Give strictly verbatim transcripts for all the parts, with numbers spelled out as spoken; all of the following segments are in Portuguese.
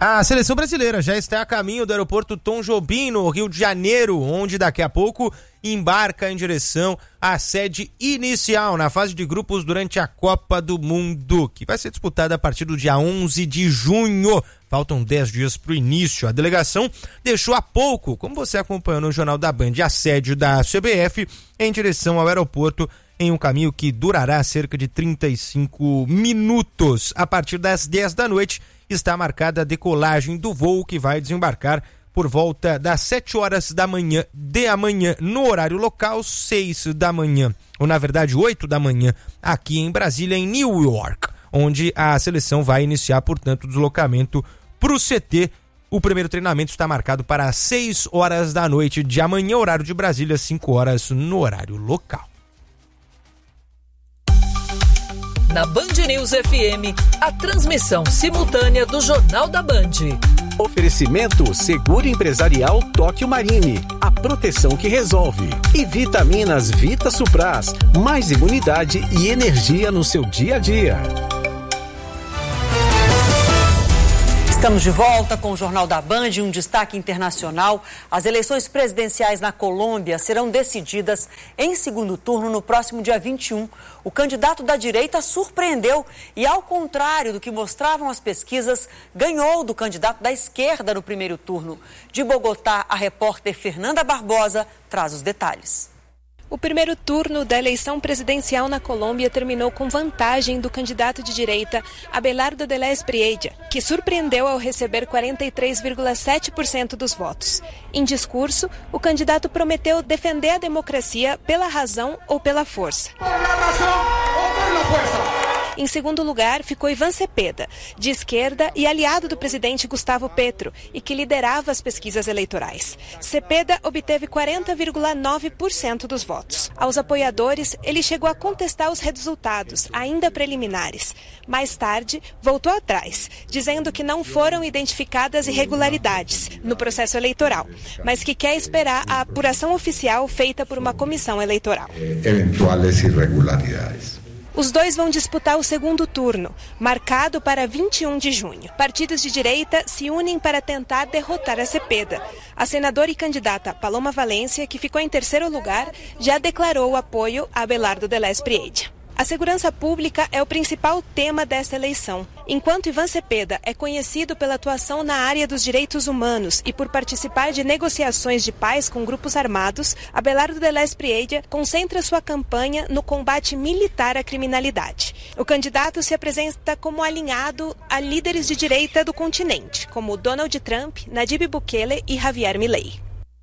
A seleção brasileira já está a caminho do aeroporto Tom Jobim, no Rio de Janeiro, onde daqui a pouco embarca em direção à sede inicial na fase de grupos durante a Copa do Mundo, que vai ser disputada a partir do dia onze de junho. Faltam dez dias para o início. A delegação deixou há pouco, como você acompanhou no Jornal da Band, a sede da C B F em direção ao aeroporto, em um caminho que durará cerca de trinta e cinco minutos. A partir das dez da noite está marcada a decolagem do voo, que vai desembarcar por volta das sete horas da manhã de amanhã no horário local, seis da manhã, ou na verdade oito da manhã aqui em Brasília, em New York, onde a seleção vai iniciar, portanto, o deslocamento para o C T. O primeiro treinamento está marcado para as seis horas da noite de amanhã, horário de Brasília, cinco horas no horário local. Na Band News F M, a transmissão simultânea do Jornal da Band. Oferecimento Seguro Empresarial Tóquio Marine, a proteção que resolve. E Vitaminas Vita Supraz, mais imunidade e energia no seu dia a dia. Estamos de volta com o Jornal da Band, um destaque internacional. As eleições presidenciais na Colômbia serão decididas em segundo turno no próximo dia vinte e um. O candidato da direita surpreendeu e, ao contrário do que mostravam as pesquisas, ganhou do candidato da esquerda no primeiro turno. De Bogotá, a repórter Fernanda Barbosa traz os detalhes. O primeiro turno da eleição presidencial na Colômbia terminou com vantagem do candidato de direita, Abelardo de la Espriella, que surpreendeu ao receber quarenta e três vírgula sete por cento dos votos. Em discurso, o candidato prometeu defender a democracia pela razão ou pela força. Por la razão ou por la força. Em segundo lugar, ficou Iván Cepeda, de esquerda e aliado do presidente Gustavo Petro, e que liderava as pesquisas eleitorais. Cepeda obteve quarenta vírgula nove por cento dos votos. Aos apoiadores, ele chegou a contestar os resultados, ainda preliminares. Mais tarde, voltou atrás, dizendo que não foram identificadas irregularidades no processo eleitoral, mas que quer esperar a apuração oficial feita por uma comissão eleitoral. Eventuais irregularidades. Os dois vão disputar o segundo turno, marcado para vinte e um de junho. Partidos de direita se unem para tentar derrotar a Cepeda. A senadora e candidata Paloma Valencia, que ficou em terceiro lugar, já declarou o apoio a Abelardo de la Espriella. A segurança pública é o principal tema desta eleição. Enquanto Iván Cepeda é conhecido pela atuação na área dos direitos humanos e por participar de negociações de paz com grupos armados, Abelardo de la Espriella concentra sua campanha no combate militar à criminalidade. O candidato se apresenta como alinhado a líderes de direita do continente, como Donald Trump, Nayib Bukele e Javier Milei.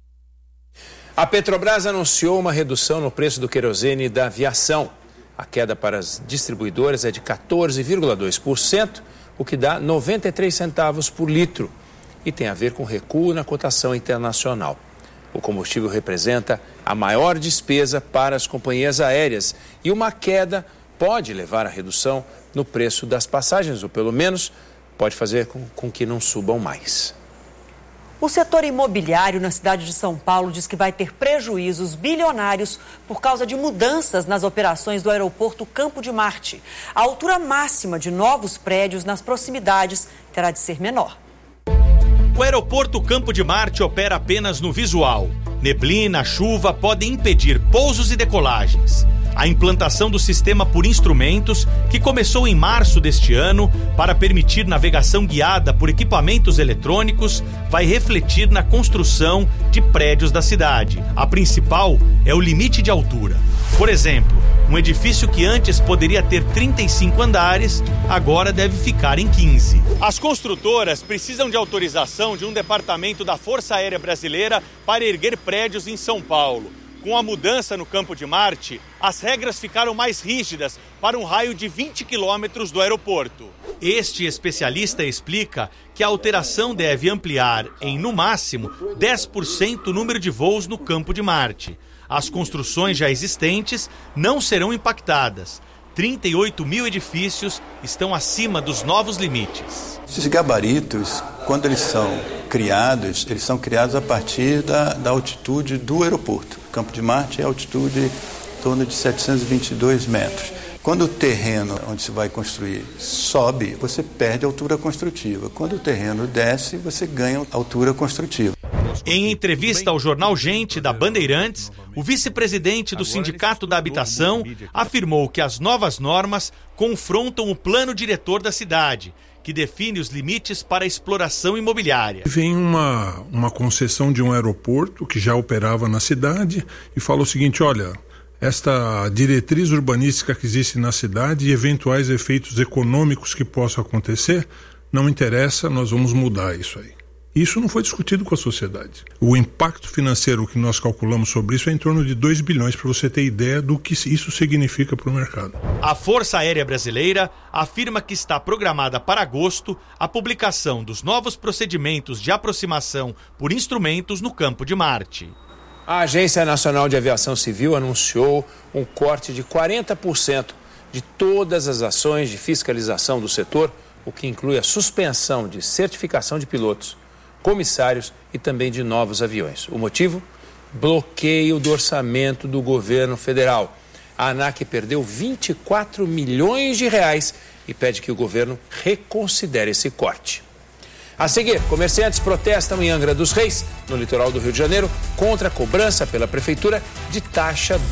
A Petrobras anunciou uma redução no preço do querosene da aviação. A queda para as distribuidoras é de quatorze vírgula dois por cento, o que dá noventa e três centavos por litro, e tem a ver com recuo na cotação internacional. O combustível representa a maior despesa para as companhias aéreas e uma queda pode levar à redução no preço das passagens, ou pelo menos pode fazer com, com que não subam mais. O setor imobiliário na cidade de São Paulo diz que vai ter prejuízos bilionários por causa de mudanças nas operações do aeroporto Campo de Marte. A altura máxima de novos prédios nas proximidades terá de ser menor. O aeroporto Campo de Marte opera apenas no visual. Neblina, chuva podem impedir pousos e decolagens. A implantação do sistema por instrumentos, que começou em março deste ano, para permitir navegação guiada por equipamentos eletrônicos, vai refletir na construção de prédios da cidade. A principal é o limite de altura. Por exemplo, um edifício que antes poderia ter trinta e cinco andares, agora deve ficar em quinze. As construtoras precisam de autorização de um departamento da Força Aérea Brasileira para erguer prédios em São Paulo. Com a mudança no Campo de Marte, as regras ficaram mais rígidas para um raio de vinte quilômetros do aeroporto. Este especialista explica que a alteração deve ampliar em, no máximo, dez por cento o número de voos no Campo de Marte. As construções já existentes não serão impactadas. trinta e oito mil edifícios estão acima dos novos limites. Esses gabaritos, quando eles são criados, eles são criados a partir da, da altitude do aeroporto. O Campo de Marte é a altitude em torno de setecentos e vinte e dois metros. Quando o terreno onde se vai construir sobe, você perde altura construtiva. Quando o terreno desce, você ganha altura construtiva. Em entrevista ao jornal Gente da Bandeirantes, o vice-presidente do Sindicato da Habitação afirmou que as novas normas confrontam o plano diretor da cidade, que define os limites para a exploração imobiliária. Vem uma, uma concessão de um aeroporto que já operava na cidade e fala o seguinte, olha, esta diretriz urbanística que existe na cidade e eventuais efeitos econômicos que possam acontecer, não interessa, nós vamos mudar isso aí. Isso não foi discutido com a sociedade. O impacto financeiro que nós calculamos sobre isso é em torno de dois bilhões, para você ter ideia do que isso significa para o mercado. A Força Aérea Brasileira afirma que está programada para agosto a publicação dos novos procedimentos de aproximação por instrumentos no campo de Marte. A Agência Nacional de Aviação Civil anunciou um corte de quarenta por cento de todas as ações de fiscalização do setor, o que inclui a suspensão de certificação de pilotos, comissários e também de novos aviões. O motivo? Bloqueio do orçamento do governo federal. A ANAC perdeu vinte e quatro milhões de reais e pede que o governo reconsidere esse corte. A seguir, comerciantes protestam em Angra dos Reis, no litoral do Rio de Janeiro, contra a cobrança pela prefeitura de taxa